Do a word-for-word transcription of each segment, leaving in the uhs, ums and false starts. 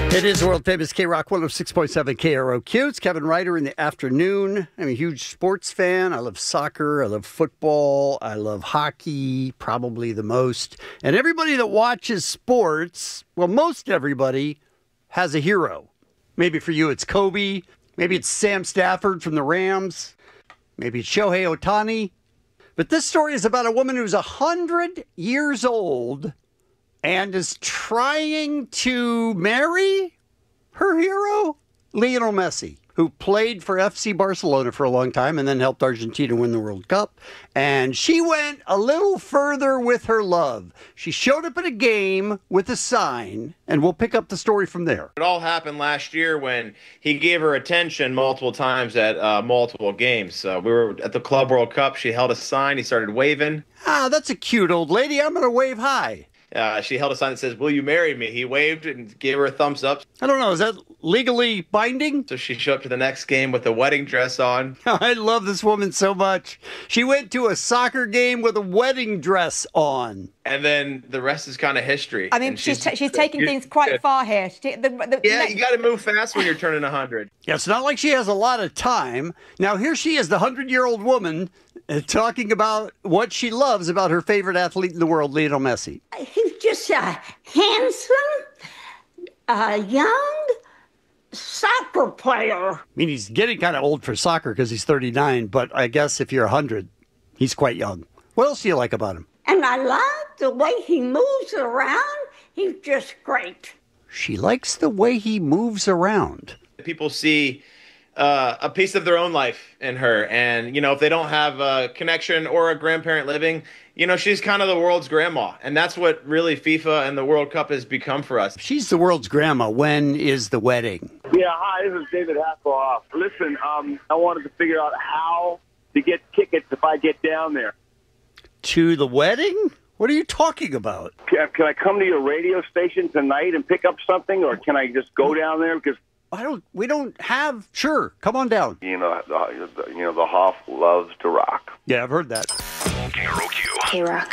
It is world famous K-Rock one oh six point seven K R O Q. It's Kevin Ryder in the afternoon. I'm a huge sports fan. I love soccer. I love football. I love hockey, probably the most. And everybody that watches sports, well, most everybody has a hero. Maybe for you it's Kobe. Maybe it's Sam Stafford from the Rams. Maybe it's Shohei Ohtani. But this story is about a woman who's one hundred years old and is trying to marry her hero, Lionel Messi, who played for F C Barcelona for a long time and then helped Argentina win the World Cup. And she went a little further with her love. She showed up at a game with a sign, and we'll pick up the story from there. It all happened last year when he gave her attention multiple times at uh, multiple games. Uh, we were at the Club World Cup. She held a sign. He started waving. Ah, that's a cute old lady. I'm going to wave hi. Uh, she held a sign that says, "Will you marry me?" He waved and gave her a thumbs up. I don't know. Is that legally binding? So she showed up to the next game with a wedding dress on. I love this woman so much. She went to a soccer game with a wedding dress on. And then the rest is kind of history. I mean, and she's, she's, she's taking things quite far here. She, the, the, yeah, next... you got to move fast when you're turning one hundred. Yeah, it's not like she has a lot of time. Now, here she is, the one hundred-year-old woman, uh, talking about what she loves about her favorite athlete in the world, Lionel Messi. He's just a handsome, uh, young soccer player. I mean, he's getting kind of old for soccer because he's thirty-nine, but I guess if you're one hundred, he's quite young. What else do you like about him? And I love the way he moves around. He's just great. She likes the way he moves around. People see uh, a piece of their own life in her. And, you know, if they don't have a connection or a grandparent living, you know, she's kind of the world's grandma. And that's what really FIFA and the World Cup has become for us. She's the world's grandma. When is the wedding? Yeah, hi, this is David Hasselhoff. Listen, um, I wanted to figure out how to get tickets if I get down there. To the wedding? What are you talking about? Can, can I come to your radio station tonight and pick up something, or can I just go down there? Because I don't. We don't have. Sure, come on down. You know, the, you know, the Hoff loves to rock. Yeah, I've heard that. K R O Q. K-Rock.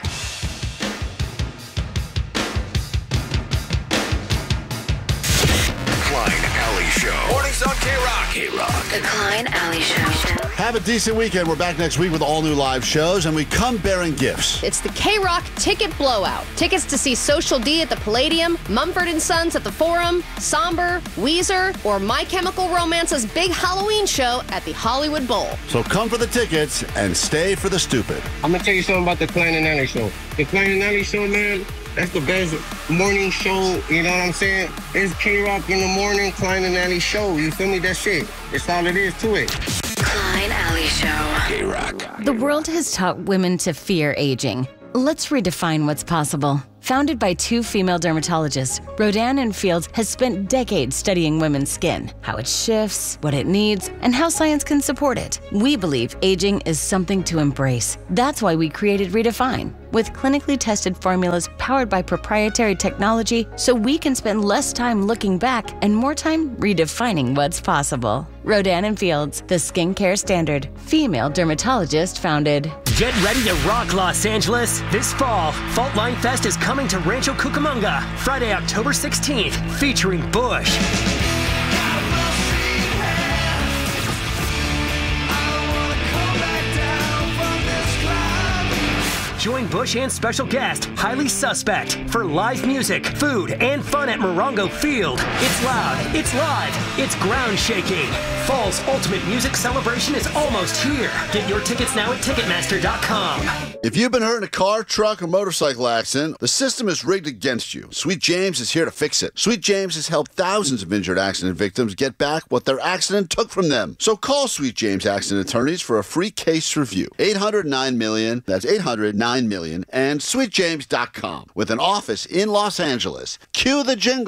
Klein Alley Show. Mornings on K-Rock. K-Rock. The Klein Alley Show. Have a decent weekend. We're back next week with all new live shows, and we come bearing gifts. It's the K-Rock Ticket Blowout. Tickets to see Social D at the Palladium, Mumford and Sons at the Forum, Somber, Weezer, or My Chemical Romance's big Halloween show at the Hollywood Bowl. So come for the tickets and stay for the stupid. I'm going to tell you something about the Klein and Alley Show. The Klein and Alley Show, man, that's the best morning show, you know what I'm saying? It's K-Rock in the morning, Klein and Alley Show. You feel me? That shit. That's all it is to it. Klein Alley Show. K-Rock. The world has taught women to fear aging. Let's redefine what's possible. Founded by two female dermatologists, Rodan and Fields has spent decades studying women's skin, how it shifts, what it needs, and how science can support it. We believe aging is something to embrace. That's why we created Redefine, with clinically tested formulas powered by proprietary technology, so we can spend less time looking back and more time redefining what's possible. Rodan and Fields, the skincare standard. Female dermatologist founded. Get ready to rock Los Angeles. This fall, Fault Line Fest is coming to Rancho Cucamonga, Friday, October sixteenth, featuring Bush. Join Bush and special guest, Highly Suspect, for live music, food, and fun at Morongo Field. It's loud, it's live, it's ground shaking. Fall's ultimate music celebration is almost here. Get your tickets now at Ticketmaster dot com. If you've been hurt in a car, truck, or motorcycle accident, the system is rigged against you. Sweet James is here to fix it. Sweet James has helped thousands of injured accident victims get back what their accident took from them. So call Sweet James Accident Attorneys for a free case review. eight hundred nine million, that's eight hundred nine million, and sweet james dot com. With an office in Los Angeles. Cue the jingle.